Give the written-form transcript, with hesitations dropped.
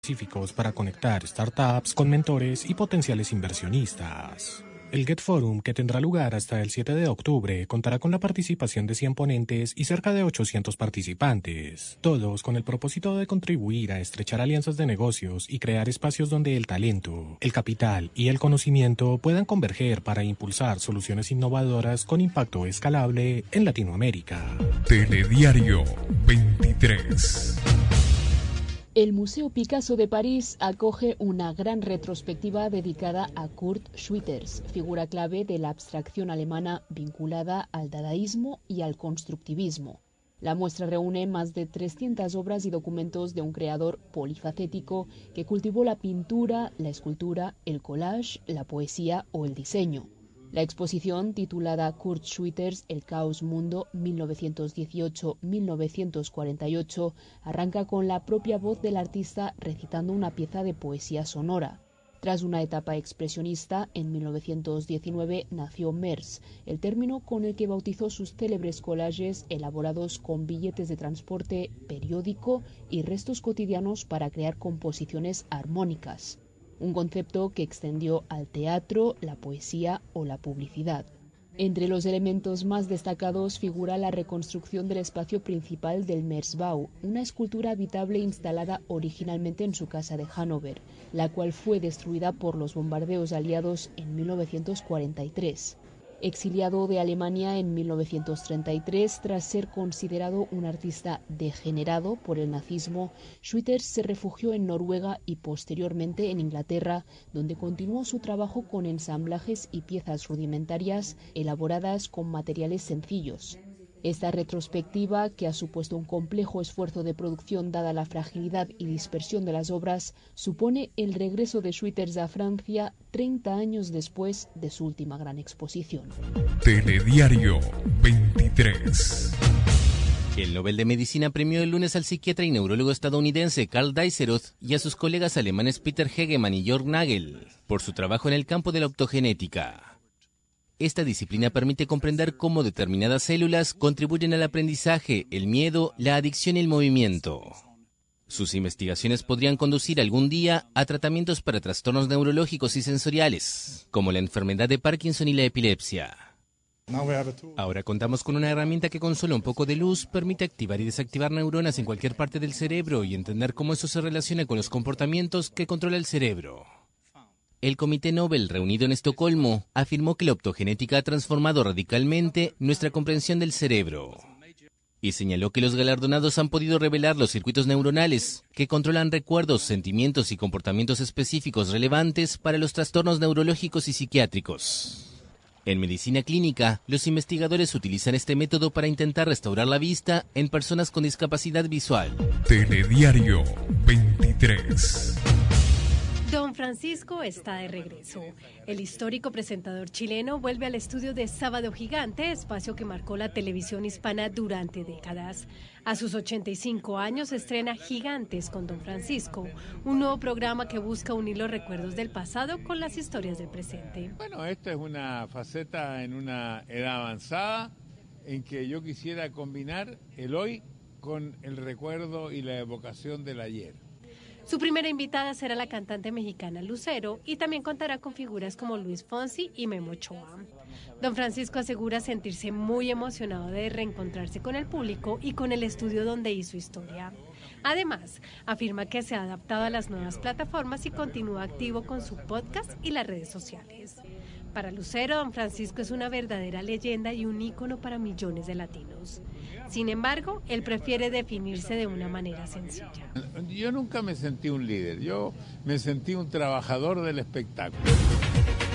específicos para conectar startups con mentores y potenciales inversionistas. El Get Forum, que tendrá lugar hasta el 7 de octubre, contará con la participación de 100 ponentes y cerca de 800 participantes, todos con el propósito de contribuir a estrechar alianzas de negocios y crear espacios donde el talento, el capital y el conocimiento puedan converger para impulsar soluciones innovadoras con impacto escalable en Latinoamérica. Telediario 23. El Museo Picasso de París acoge una gran retrospectiva dedicada a Kurt Schwitters, figura clave de la abstracción alemana vinculada al dadaísmo y al constructivismo. La muestra reúne más de 300 obras y documentos de un creador polifacético que cultivó la pintura, la escultura, el collage, la poesía o el diseño. La exposición, titulada Kurt Schwitters, El Caos Mundo 1918-1948, arranca con la propia voz del artista recitando una pieza de poesía sonora. Tras una etapa expresionista, en 1919 nació MERS, el término con el que bautizó sus célebres collages elaborados con billetes de transporte, periódico y restos cotidianos para crear composiciones armónicas. Un concepto que extendió al teatro, la poesía o la publicidad. Entre los elementos más destacados figura la reconstrucción del espacio principal del Meersbau, una escultura habitable instalada originalmente en su casa de Hannover, la cual fue destruida por los bombardeos aliados en 1943. Exiliado de Alemania en 1933 tras ser considerado un artista degenerado por el nazismo, Schwitters se refugió en Noruega y posteriormente en Inglaterra, donde continuó su trabajo con ensamblajes y piezas rudimentarias elaboradas con materiales sencillos. Esta retrospectiva, que ha supuesto un complejo esfuerzo de producción dada la fragilidad y dispersión de las obras, supone el regreso de Schwitters a Francia 30 años después de su última gran exposición. Telediario 23. El Nobel de Medicina premió el lunes al psiquiatra y neurólogo estadounidense Karl Dizeroth y a sus colegas alemanes Peter Hegemann y Jörg Nagel por su trabajo en el campo de la optogenética. Esta disciplina permite comprender cómo determinadas células contribuyen al aprendizaje, el miedo, la adicción y el movimiento. Sus investigaciones podrían conducir algún día a tratamientos para trastornos neurológicos y sensoriales, como la enfermedad de Parkinson y la epilepsia. Ahora contamos con una herramienta que con solo un poco de luz permite activar y desactivar neuronas en cualquier parte del cerebro y entender cómo eso se relaciona con los comportamientos que controla el cerebro. El Comité Nobel, reunido en Estocolmo, afirmó que la optogenética ha transformado radicalmente nuestra comprensión del cerebro. Y señaló que los galardonados han podido revelar los circuitos neuronales que controlan recuerdos, sentimientos y comportamientos específicos relevantes para los trastornos neurológicos y psiquiátricos. En medicina clínica, los investigadores utilizan este método para intentar restaurar la vista en personas con discapacidad visual. Telediario 23. Don Francisco está de regreso. El histórico presentador chileno vuelve al estudio de Sábado Gigante, espacio que marcó la televisión hispana durante décadas. A sus 85 años estrena Gigantes con Don Francisco, un nuevo programa que busca unir los recuerdos del pasado con las historias del presente. Bueno, esta es una faceta en una edad avanzada en que yo quisiera combinar el hoy con el recuerdo y la evocación del ayer. Su primera invitada será la cantante mexicana Lucero y también contará con figuras como Luis Fonsi y Memo Ochoa. Don Francisco asegura sentirse muy emocionado de reencontrarse con el público y con el estudio donde hizo historia. Además, afirma que se ha adaptado a las nuevas plataformas y continúa activo con su podcast y las redes sociales. Para Lucero, Don Francisco es una verdadera leyenda y un ícono para millones de latinos. Sin embargo, él prefiere definirse de una manera sencilla. Yo nunca me sentí un líder, yo me sentí un trabajador del espectáculo.